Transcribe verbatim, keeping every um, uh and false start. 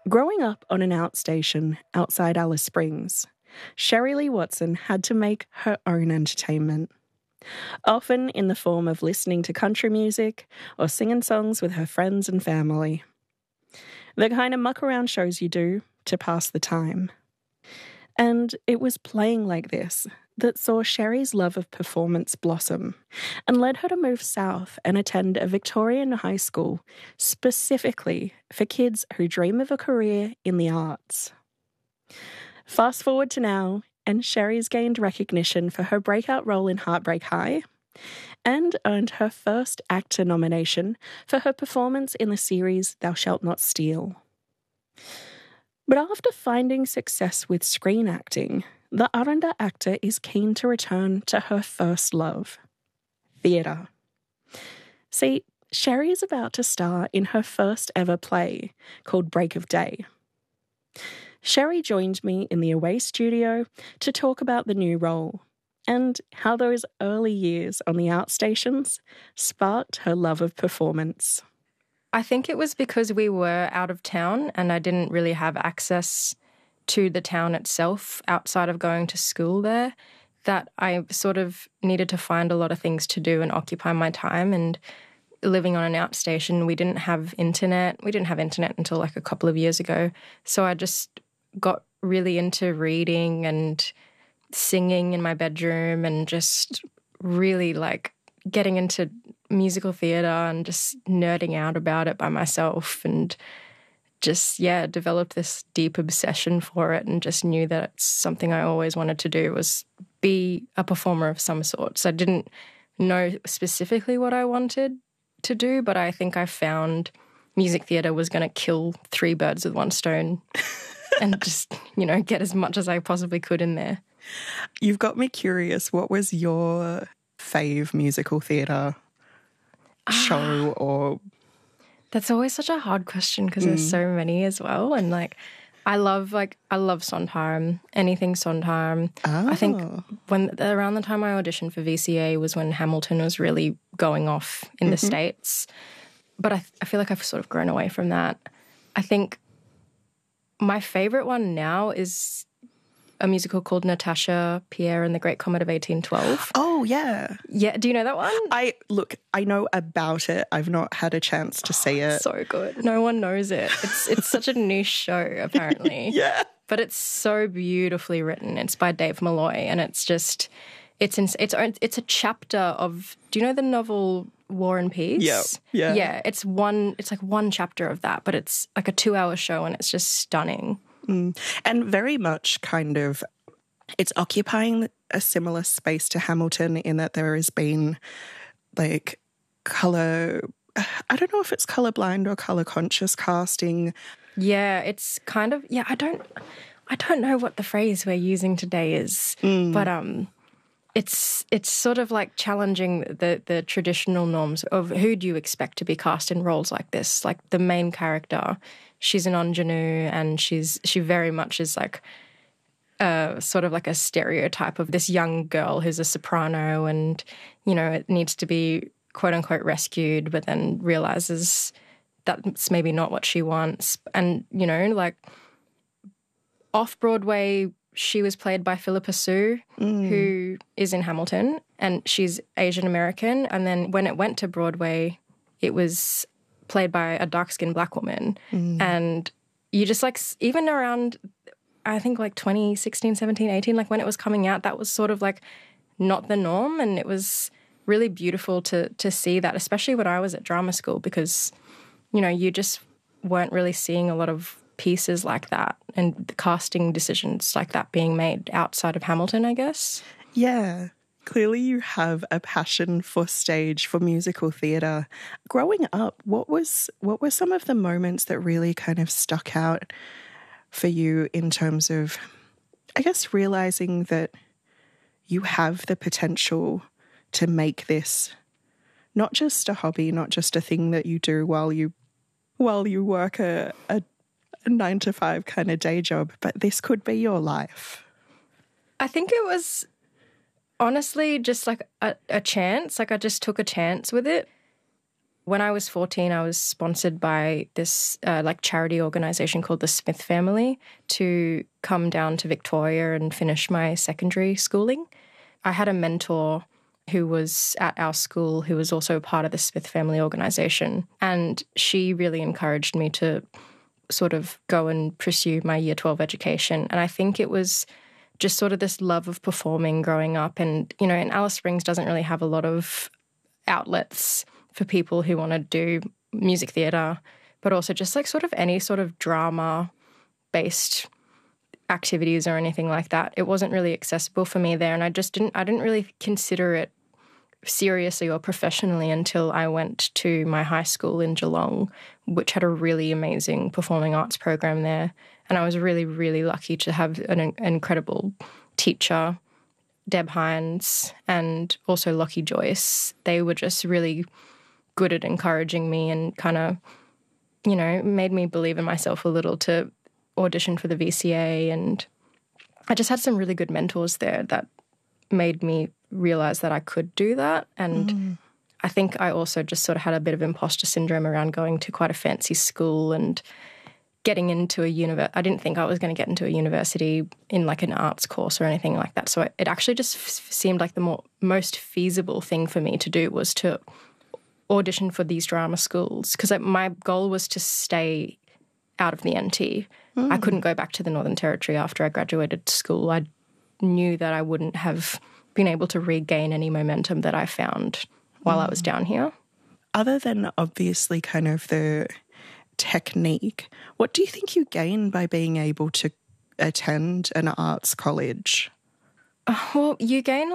Growing up on an outstation outside Alice Springs, Sherry Lee Watson had to make her own entertainment, often in the form of listening to country music or singing songs with her friends and family. The kind of muck-around shows you do to pass the time. And it was playing like this that saw Sherry's love of performance blossom and led her to move south and attend a Victorian high school specifically for kids who dream of a career in the arts. Fast forward to now, and Sherry's gained recognition for her breakout role in Heartbreak High and earned her first actor nomination for her performance in the series Thou Shalt Not Steal. But after finding success with screen acting, the Aranda actor is keen to return to her first love, theatre. See, Sherry is about to star in her first ever play called Break of Day. Sherry joined me in the Away studio to talk about the new role and how those early years on the outstations sparked her love of performance. I think it was because we were out of town and I didn't really have access to the town itself outside of going to school there, that I sort of needed to find a lot of things to do and occupy my time. And living on an outstation, we didn't have internet. We didn't have internet until like a couple of years ago. So I just got really into reading and singing in my bedroom and just really like getting into musical theatre and just nerding out about it by myself and just, yeah, developed this deep obsession for it and just knew that it's something I always wanted to do was be a performer of some sort. So I didn't know specifically what I wanted to do, but I think I found music theatre was going to kill three birds with one stone and just, you know, get as much as I possibly could in there. You've got me curious. What was your fave musical theatre show or... That's always such a hard question because mm. there's so many as well. And like, I love like, I love Sondheim, anything Sondheim. Oh. I think when around the time I auditioned for V C A was when Hamilton was really going off in mm-hmm. the States. But I, I feel like I've sort of grown away from that. I think my favourite one now is a musical called Natasha, Pierre and the Great Comet of eighteen twelve. Oh, yeah. Yeah, do you know that one? I, look, I know about it. I've not had a chance to oh, see it. So good. No one knows it. It's it's such a niche show, apparently. Yeah. But it's so beautifully written. It's by Dave Malloy, and it's just, it's in, it's it's a chapter of, do you know the novel War and Peace? Yeah, yeah. Yeah, it's one, it's like one chapter of that, but it's like a two-hour show, and it's just stunning. Mm. And very much kind of, it's occupying a similar space to Hamilton in that there has been like colour, I don't know if it's colourblind or colour conscious casting. Yeah, it's kind of, yeah, I don't, I don't know what the phrase we're using today is, mm. but um, it's it's sort of like challenging the, the traditional norms of who do you expect to be cast in roles like this. Like the main character, she's an ingenue and she's she very much is like uh, sort of like a stereotype of this young girl who's a soprano and, you know, it needs to be quote-unquote rescued but then realises that's maybe not what she wants. And, you know, like off-Broadway, she was played by Philippa Sue, mm. who is in Hamilton, and she's Asian-American. And then when it went to Broadway, it was played by a dark-skinned black woman. Mm. And you just like, even around, I think like twenty sixteen, seventeen, eighteen, like when it was coming out, that was sort of like not the norm. And it was really beautiful to to see that, especially when I was at drama school, because, you know, you just weren't really seeing a lot of pieces like that and the casting decisions like that being made outside of Hamilton, I guess. Yeah. Clearly you have a passion for stage, for musical theatre. Growing up, what was what were some of the moments that really kind of stuck out for you in terms of, I guess, realising that you have the potential to make this not just a hobby, not just a thing that you do while you while you work a, a, a nine to five kind of day job, but this could be your life? I think it was honestly just like a, a chance. Like I just took a chance with it. When I was fourteen, I was sponsored by this uh, like charity organisation called the Smith Family to come down to Victoria and finish my secondary schooling. I had a mentor who was at our school who was also part of the Smith Family organisation, and she really encouraged me to sort of go and pursue my year twelve education. And I think it was just sort of this love of performing growing up. And, you know, and Alice Springs doesn't really have a lot of outlets for people who want to do music theatre, but also just like sort of any sort of drama-based activities or anything like that. It wasn't really accessible for me there, and I just didn't, I didn't really consider it seriously or professionally until I went to my high school in Geelong, which had a really amazing performing arts program there. And I was really, really lucky to have an, an incredible teacher, Deb Hines, and also Lockie Joyce. They were just really good at encouraging me and kind of, you know, made me believe in myself a little to audition for the V C A. And I just had some really good mentors there that made me realise that I could do that. And mm. I think I also just sort of had a bit of imposter syndrome around going to quite a fancy school and getting into a university. I didn't think I was going to get into a university in like an arts course or anything like that. So it actually just f- seemed like the more most feasible thing for me to do was to audition for these drama schools, because my goal was to stay out of the N T. Mm. I couldn't go back to the Northern Territory after I graduated school. I knew that I wouldn't have been able to regain any momentum that I found while mm. I was down here. Other than obviously kind of the technique, what do you think you gain by being able to attend an arts college? Uh, well, you gain